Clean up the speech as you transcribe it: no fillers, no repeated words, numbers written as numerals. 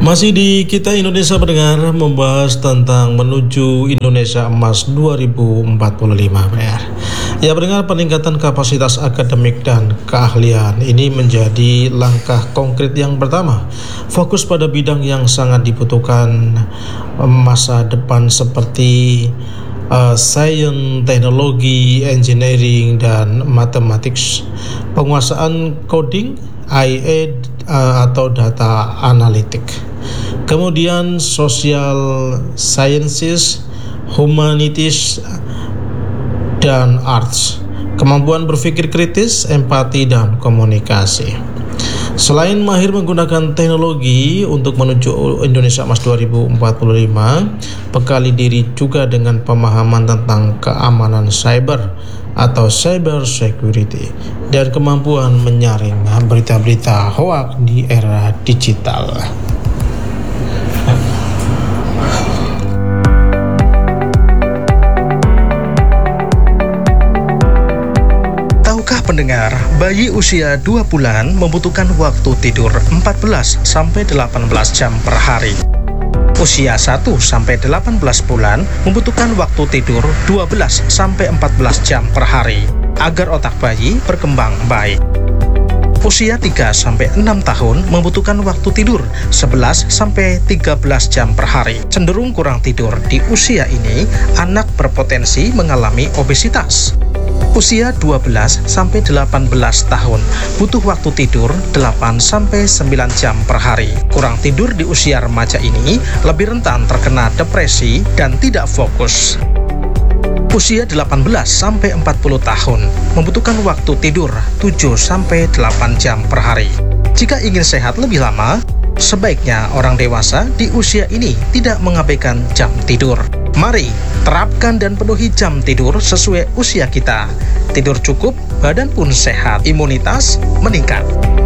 Masih di Kita Indonesia Pendengar, membahas tentang menuju Indonesia Emas 2045 pendengar. Ya pendengar, peningkatan kapasitas akademik dan keahlian ini menjadi langkah konkret yang pertama. Fokus pada bidang yang sangat dibutuhkan masa depan seperti sains, teknologi, engineering, dan mathematics, penguasaan coding, AI atau data analitik. Kemudian social sciences, humanities, dan arts, kemampuan berpikir kritis, empati, dan komunikasi. Selain mahir menggunakan teknologi untuk menuju Indonesia Emas 2045, bekali diri juga dengan pemahaman tentang keamanan cyber atau cyber security dan kemampuan menyaring berita-berita hoaks di era digital. Tahukah pendengar, bayi usia 2 bulan membutuhkan waktu tidur 14-18 jam per hari. Usia 1-18 bulan membutuhkan waktu tidur 12-14 jam per hari agar otak bayi berkembang baik. Usia 3-6 tahun membutuhkan waktu tidur 11-13 jam per hari. Cenderung kurang tidur di usia ini, anak berpotensi mengalami obesitas. Usia 12-18 tahun butuh waktu tidur 8-9 jam per hari. Kurang tidur di usia remaja ini lebih rentan terkena depresi dan tidak fokus. Usia 18-40 tahun membutuhkan waktu tidur 7-8 jam per hari. Jika ingin sehat lebih lama, sebaiknya orang dewasa di usia ini tidak mengabaikan jam tidur. Mari terapkan dan penuhi jam tidur sesuai usia kita. Tidur cukup, badan pun sehat, imunitas meningkat.